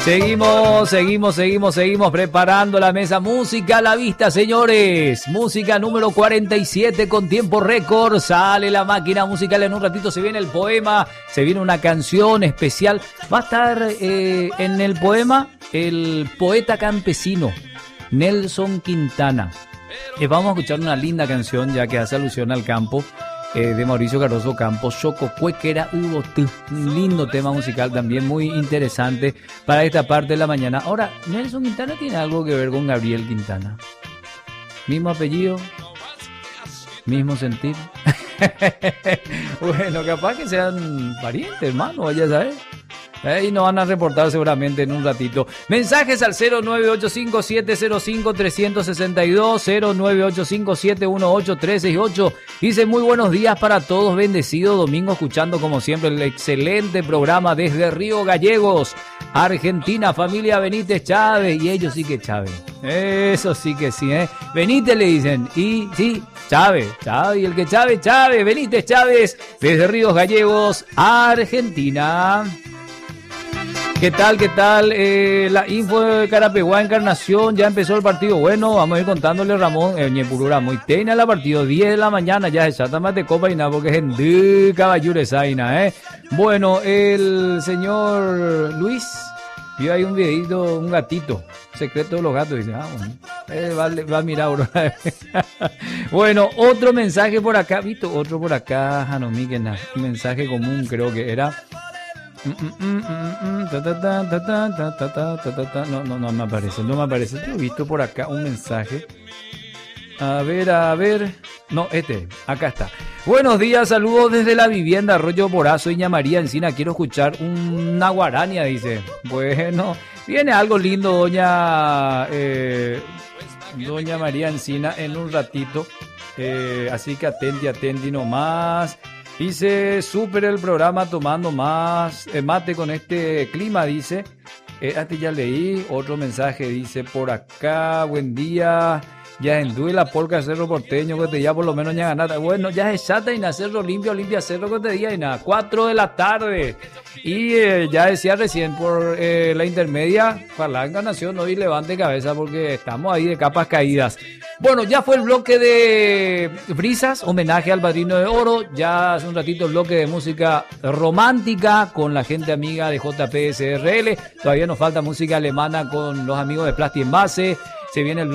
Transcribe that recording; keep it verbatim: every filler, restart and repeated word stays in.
Seguimos, seguimos, seguimos, seguimos preparando la mesa. Música a la vista, señores. Música número cuarenta y siete con tiempo récord. Sale la máquina musical en un ratito. Se viene el poema, se viene una canción especial. Va a estar eh, en el poema el poeta campesino Nelson Quintana. Eh, vamos a escuchar una linda canción ya que hace alusión al campo. Eh, de Mauricio Cardoso Campos, Xococuequera Ubotú. Un lindo tema musical también muy interesante para esta parte de la mañana. Ahora, Nelson Quintana tiene algo que ver con Gabriel Quintana. Mismo apellido, mismo sentir. Bueno, capaz que sean parientes, hermano, ya sabes. Eh, y nos van a reportar seguramente en un ratito. Mensajes al cero nueve ocho cinco siete cero cinco tres seis dos, cero nueve ocho cinco siete uno ocho tres seis ocho. Dice muy buenos días para todos, bendecido domingo, escuchando como siempre el excelente programa desde Río Gallegos, Argentina, familia Benítez Chávez. Y ellos sí que Chávez, eso sí que sí, ¿eh? Benítez le dicen, y sí, Chávez, Chávez, y el que Chávez, Chávez, Benítez Chávez, desde Ríos Gallegos, Argentina. ¿Qué tal? ¿Qué tal? Eh, la info de Carapeguá, Encarnación, ya empezó el partido. Bueno, vamos a ir contándole Ramón, eh, Ñepurura, muy teina la partido, diez de la mañana, ya se chata más de copa y nada, porque es en de caballures aina, eh. Bueno, el señor Luis vio ahí un videito, un gatito, secreto de los gatos, dice, ah, bueno, eh, va, va a mirar ahora. Bueno, otro mensaje por acá, visto, otro por acá, Janomiquena, un mensaje común creo que era. No, no, no me aparece, no me aparece. Yo he visto por acá un mensaje. A ver, a ver. No, este, acá está. Buenos días, saludos desde la vivienda Arroyo Borazo, Iña María Encina. Quiero escuchar una guarania, dice. Bueno, viene algo lindo, doña eh, doña María Encina, en un ratito. Eh, así que atenti, atenti nomás. Dice, súper el programa, tomando más eh, mate con este clima, dice. Eh, a ti ya leí, otro mensaje dice por acá, buen día. Ya en la polca Cerro Porteño, que te ya por lo menos ya ganata. Bueno, ya es chata y Cerro limpio, limpia Cerro que te día y nada. Cuatro de la tarde. Y eh, ya decía recién por eh, la intermedia, para la Nación, no y levante cabeza porque estamos ahí de capas caídas. Bueno, ya fue el bloque de Brisas, homenaje al Padrino de Oro. Ya hace un ratito el bloque de música romántica con la gente amiga de J P S R L. Todavía nos falta música alemana con los amigos de Plasti Envase. Se viene el bloque